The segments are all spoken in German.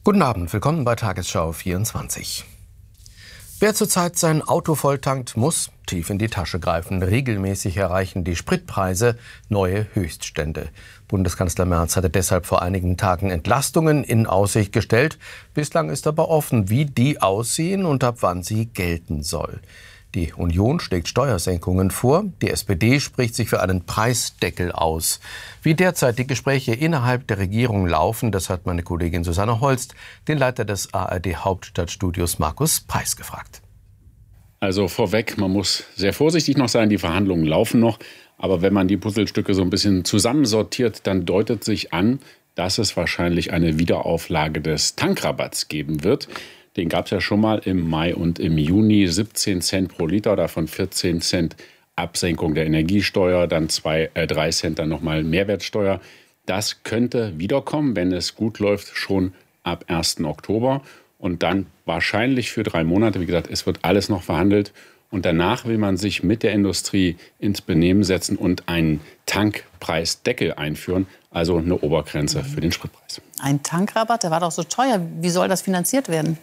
Guten Abend, willkommen bei Tagesschau 24. Wer zurzeit sein Auto volltankt, muss tief in die Tasche greifen. Regelmäßig erreichen die Spritpreise neue Höchststände. Bundeskanzler Merz hatte deshalb vor einigen Tagen Entlastungen in Aussicht gestellt. Bislang ist aber offen, wie die aussehen und ab wann sie gelten soll. Die Union schlägt Steuersenkungen vor. Die SPD spricht sich für einen Preisdeckel aus. Wie derzeit die Gespräche innerhalb der Regierung laufen, das hat meine Kollegin Susanne Holst, den Leiter des ARD-Hauptstadtstudios Markus Preis gefragt. Also vorweg, man muss sehr vorsichtig noch sein, die Verhandlungen laufen noch. Aber wenn man die Puzzlestücke so ein bisschen zusammensortiert, dann deutet sich an, dass es wahrscheinlich eine Wiederauflage des Tankrabatts geben wird. Den gab es ja schon mal im Mai und im Juni, 17 Cent pro Liter, davon 14 Cent Absenkung der Energiesteuer, dann 3 Cent dann nochmal Mehrwertsteuer. Das könnte wiederkommen, wenn es gut läuft, schon ab 1. Oktober und dann wahrscheinlich für 3 Monate. Wie gesagt, es wird alles noch verhandelt und danach will man sich mit der Industrie ins Benehmen setzen und einen Tankpreisdeckel einführen, also eine Obergrenze für den Spritpreis. Ein Tankrabatt, der war doch so teuer. Wie soll das finanziert werden?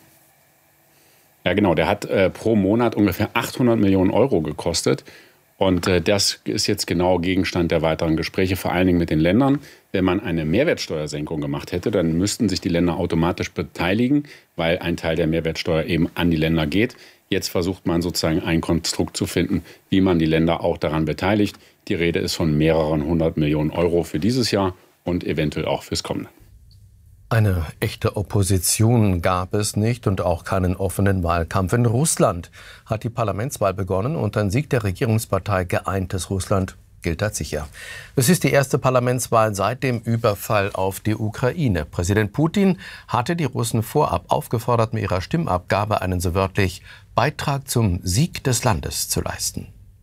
Ja genau, der hat pro Monat ungefähr 800 Millionen Euro gekostet. Und das ist jetzt genau Gegenstand der weiteren Gespräche, vor allen Dingen mit den Ländern. Wenn man eine Mehrwertsteuersenkung gemacht hätte, dann müssten sich die Länder automatisch beteiligen, weil ein Teil der Mehrwertsteuer eben an die Länder geht. Jetzt versucht man sozusagen ein Konstrukt zu finden, wie man die Länder auch daran beteiligt. Die Rede ist von mehreren 100 Millionen Euro für dieses Jahr und eventuell auch fürs kommende. Eine echte Opposition gab es nicht und auch keinen offenen Wahlkampf. In Russland hat die Parlamentswahl begonnen und ein Sieg der Regierungspartei Geeintes Russland gilt als sicher. Es ist die erste Parlamentswahl seit dem Überfall auf die Ukraine. Präsident Putin hatte die Russen vorab aufgefordert, mit ihrer Stimmabgabe einen so wörtlich Beitrag zum Sieg des Landes zu leisten.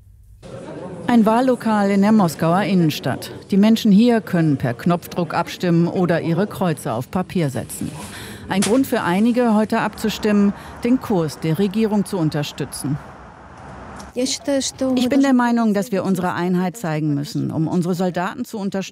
Ein Wahllokal in der Moskauer Innenstadt. Die Menschen hier können per Knopfdruck abstimmen oder ihre Kreuze auf Papier setzen. Ein Grund für einige, heute abzustimmen, den Kurs der Regierung zu unterstützen. Ich bin der Meinung, dass wir unsere Einheit zeigen müssen, um unsere Soldaten zu unterstützen.